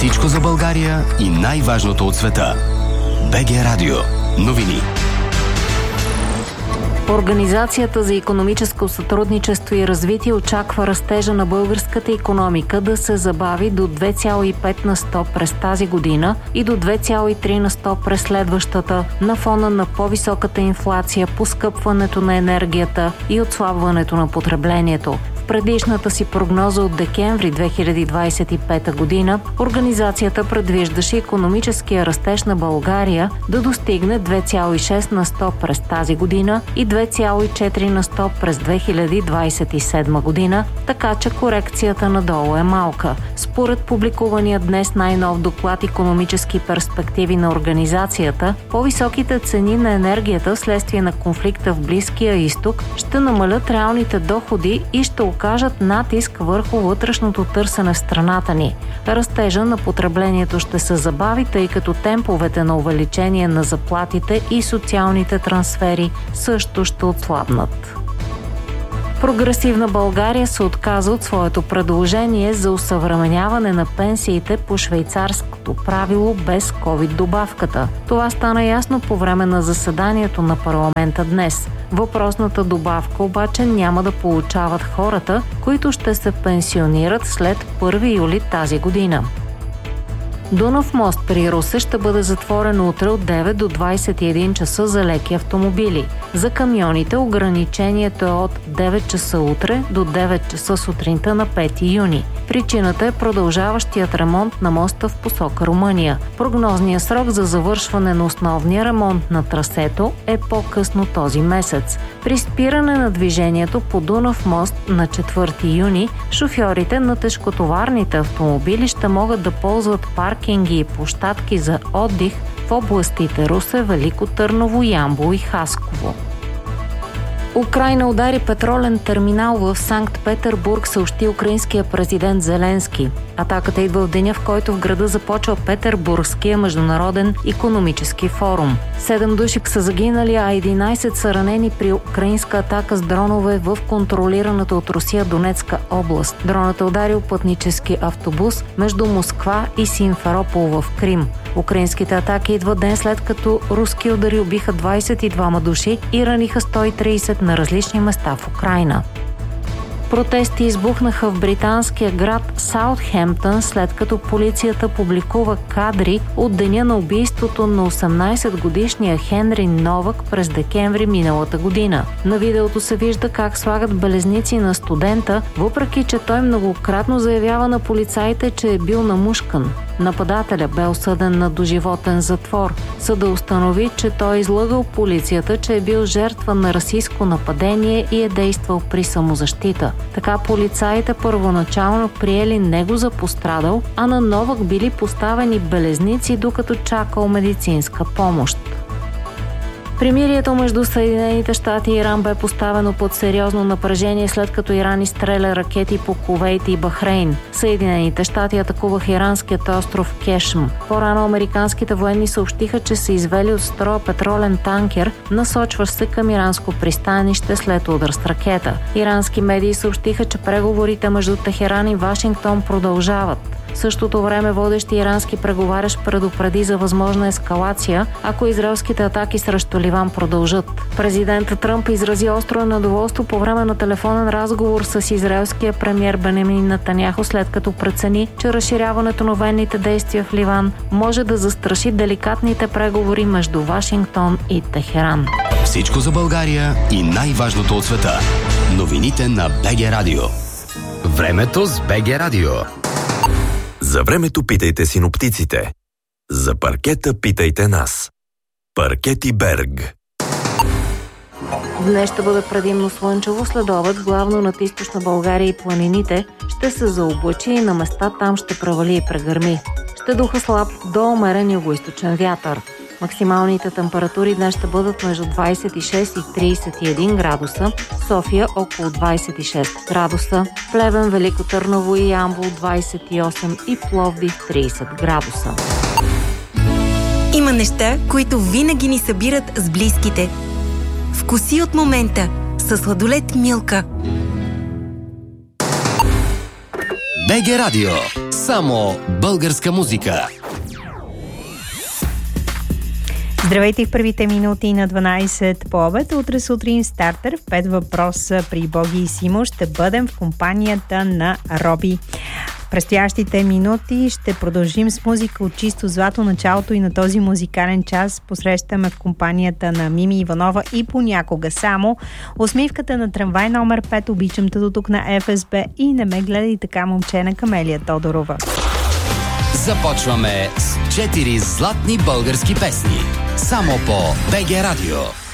Всичко за България и най-важното от света. БГ Радио. Новини. Организацията за икономическо сътрудничество и развитие очаква растежа на българската икономика да се забави до 2,5% през тази година и до 2,3% през следващата на фона на по-високата инфлация, поскъпването на енергията и отслабването на потреблението. В предишната си прогноза от декември 2025 година организацията предвиждаше икономическия растеж на България да достигне 2,6% през тази година и 2,4% през 2027 година, така че корекцията надолу е малка. Според публикувания днес най-нов доклад икономически перспективи на организацията, по-високите цени на енергията вследствие на конфликта в Близкия изток ще намалят реалните доходи и ще окажат натиск върху вътрешното търсене в страната ни. Растежа на потреблението ще се забави, тъй като темповете на увеличение на заплатите и социалните трансфери също ще отслабнат. Прогресивна България се отказа от своето предложение за осъвременяване на пенсиите по швейцарското правило без ковид-добавката. Това стана ясно по време на заседанието на парламента днес. Въпросната добавка обаче няма да получават хората, които ще се пенсионират след 1 юли тази година. Дунав мост при Русе ще бъде затворен утре от 9 до 21 часа за леки автомобили. За камионите ограничението е от 9 часа утре до 9 часа сутринта на 5 юни. Причината е продължаващият ремонт на моста в посока Румъния. Прогнозният срок за завършване на основния ремонт на трасето е по-късно този месец. При спиране на движението по Дунав мост на 4 юни, шофьорите на тежкотоварните автомобили ще могат да ползват паркинги и площадки за отдих в областите Русе, Велико Търново, Ямбол и Хасково. Украйна удари петролен терминал в Санкт-Петербург, съобщи украинския президент Зеленски. Атаката идва в деня, в който в града започва Петербургския международен икономически форум. 7 души са загинали, а 11 са ранени при украинска атака с дронове в контролираната от Русия Донецка област. Дронът е ударил пътнически автобус между Москва и Симферопол в Крим. Украинските атаки идват ден след като руски удари убиха 22 души и раниха 130 на различни места в Украйна. Протести избухнаха в британския град Саутхемптън, след като полицията публикува кадри от деня на убийството на 18-годишния Хенри Новак през декември миналата година. На видеото се вижда как слагат белезници на студента, въпреки че той многократно заявява на полицаите, че е бил намушкан. Нападателя бе осъден на доживотен затвор. Съдът установи, че той излъгал полицията, че е бил жертва на расистко нападение и е действал при самозащита. Така полицаите първоначално приели него за пострадал, а на Новак били поставени белезници, докато чакал медицинска помощ. Примирието между Съединените щати и Иран бе поставено под сериозно напрежение, след като Иран изстреля ракети по Кувейт и Бахрейн. Съединените щати атакуваха иранският остров Кешм. По-рано американските военни съобщиха, че са извели от строя петролен танкер, насочващ се към иранско пристанище след удар с ракета. Ирански медии съобщиха, че преговорите между Техеран и Вашингтон продължават. В същото време водещи ирански преговарящ предупреди за възможна ескалация, ако израелските атаки срещу Ливан продължат. Президентът Тръмп изрази остро недоволство по време на телефонен разговор с израелския премиер Бенямин Нетаняху, след като прецени, че разширяването на военните действия в Ливан може да застраши деликатните преговори между Вашингтон и Техеран. Всичко за България и най-важното от света. Новините на БГ Радио. Времето с БГ Радио. За времето питайте синоптиците. За паркета питайте нас. Паркети Берг. Днес ще бъде предимно слънчево, следобед главно над източна България и планините ще се заоблачи и на места там ще провали и прегърми. Ще духа слаб до умерен югоизточен вятър. Максималните температури днес ще бъдат между 26 и 31 градуса, София около 26 градуса, Плевен, Велико Търново и Ямбол 28 и Пловдив 30 градуса. Има неща, които винаги ни събират с близките. Вкуси от момента със сладолед Милка. БГ Радио. Само българска музика. Здравейте в първите минути на 12 по обед. Утре сутрин стартер в 5 въпроса при Боги и Симо ще бъдем в компанията на Роби. В предстоящите минути ще продължим с музика от чисто злато. Началото и на този музикален час посрещаме в компанията на Мими Иванова и понякога само усмивката на трамвай номер 5. Обичам те до тук на ФСБ и не ме гледай така, момче, на Камелия Тодорова. Започваме с 4 златни български песни. Само по БГ Радио.